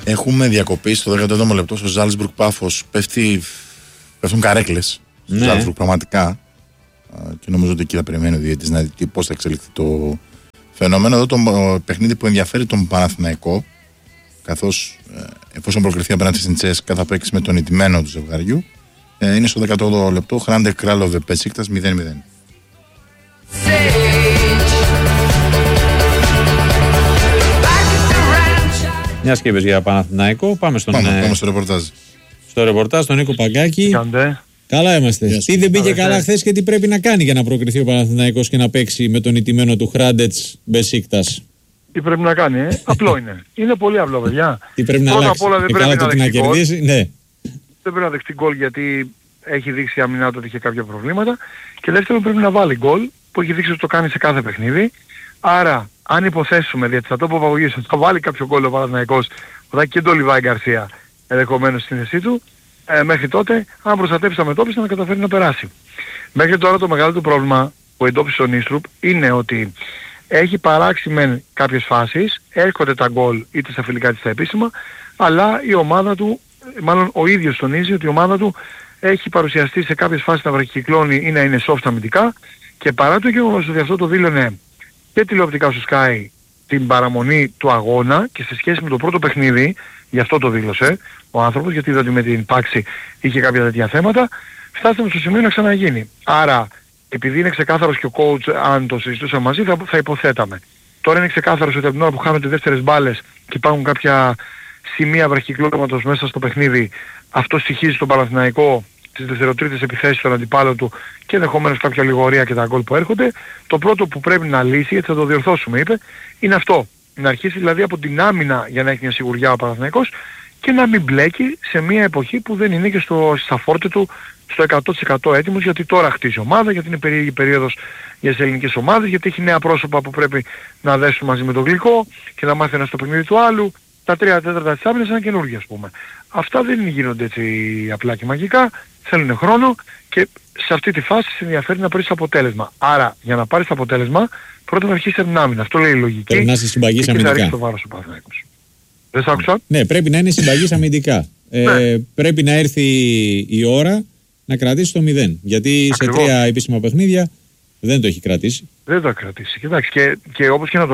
Έχουμε διακοπή στο 17ο λεπτό στο Ζάλτσμπουργκ Πάφος. Πέφτουν καρέκλες στο Ζάλτσμπουργκ πραγματικά. Και νομίζω ότι εκεί θα περιμένει ο διαιτητής να δει πώς θα εξελιχθεί το φαινόμενο. Εδώ το παιχνίδι που ενδιαφέρει τον Παναθηναϊκό, καθώς εφόσον προκριθεί απέναντι στην Τσέσκα θα παίξει με τον ηττημένο του ζευγαριού, είναι στο 18ο λεπτό. Χράντερ Κράλοβε Μπεσίκτας 0-0. Μια και είπες για Παναθηναϊκό, πάμε στο ρεπορτάζ. Στο ρεπορτάζ, τον Νίκο Παγκάκη. Καλά είμαστε. Τι δεν πήγε καλά χθες και τι πρέπει να κάνει για να προκριθεί ο Παναθηναϊκός και να παίξει με τον ηττημένο του Χράντετς Μπεσίκτας? Τι πρέπει να κάνει, απλό είναι. Είναι πολύ απλό, παιδιά. Τι πρέπει να αλλάξει? Πρώτα απ' όλα δεν πρέπει να κερδίσει. Ναι. Δεν πρέπει να δεχτεί γκολ γιατί έχει δείξει αμυνά του ότι είχε κάποια προβλήματα. Και δεύτερον πρέπει να βάλει γκολ που έχει δείξει ότι το κάνει σε κάθε παιχνίδι. Άρα, αν υποθέσουμε, γιατί θα το πω απαγωγής, ότι θα βάλει κάποιο γκολ ο Παναθηναϊκός, που θα έχει και τον Λιβάη Γκαρσία ενδεχομένως στην θέση του, μέχρι τότε, αν προστατεύσει τα μετώπιστα, να καταφέρει να περάσει. Μέχρι τώρα το μεγάλο του πρόβλημα που εντόπισε ο Νίστρουπ είναι ότι έχει παράξει με κάποιες φάσεις, έρχονται τα γκολ είτε στα φιλικά είτε στα επίσημα, αλλά η ομάδα του, μάλλον ο ίδιος τονίζει ότι η ομάδα του έχει παρουσιαστεί σε κάποιες φάσεις να βραχικυκλώνει ή να είναι soft αμυντικά, και παρά το γεγονός ότι αυτό το δήλωνε και τηλεοπτικά στο Sky την παραμονή του αγώνα και σε σχέση με το πρώτο παιχνίδι, γι' αυτό το δήλωσε ο άνθρωπος, γιατί είδε ότι με την πάξη είχε κάποια τέτοια θέματα, φτάσαμε στο σημείο να ξαναγίνει. Άρα, επειδή είναι ξεκάθαρος και ο coach, αν το συζητούσαμε μαζί, θα υποθέταμε. Τώρα είναι ξεκάθαρος ότι από την ώρα που χάνονται δεύτερες μπάλες και υπάρχουν κάποια σημεία βραχυκλώματος μέσα στο παιχνίδι, αυτό στοιχίζει στον Παναθηναϊκό τις δευτεροτρίτες επιθέσεις των αντιπάλων του και ενδεχομένως κάποια λιγορία και τα γκολ που έρχονται. Το πρώτο που πρέπει να λύσει, γιατί θα το διορθώσουμε είπε, είναι αυτό. Να αρχίσει δηλαδή από την άμυνα για να έχει μια σιγουριά ο Παναθηναϊκός και να μην μπλέκει σε μια εποχή που δεν είναι και στα φόρτε του στο 100% έτοιμος, γιατί τώρα χτίζει ομάδα, γιατί είναι περίεργη περίοδος για τις ελληνικές ομάδες, γιατί έχει νέα πρόσωπα που πρέπει να δέσουν μαζί με τον γλυκό και να μάθει ένα στο παιχνίδι του άλλου. Τα 3/4 της άμυνας είναι καινούργια, ας πούμε. Αυτά δεν γίνονται έτσι απλά και μαγικά, θέλουν χρόνο και σε αυτή τη φάση σε ενδιαφέρει να πάρεις αποτέλεσμα. Άρα, για να πάρεις αποτέλεσμα, πρώτα να αρχίσεις την άμυνα. Αυτό λέει η λογική. Πρέπει να είσαι συμπαγής αμυντικά. Και θα το βάρος ο Παναθηναϊκός. Δεν σ' άκουσα? Ναι, πρέπει να είναι συμπαγής αμυντικά. Πρέπει να έρθει η ώρα να κρατήσει το 0. Γιατί ακριβώς, σε 3 επίσημα παιχνίδια δεν το έχει κρατήσει. Δεν το έχει κρατήσει. Κοιτάξτε, και όπως και να το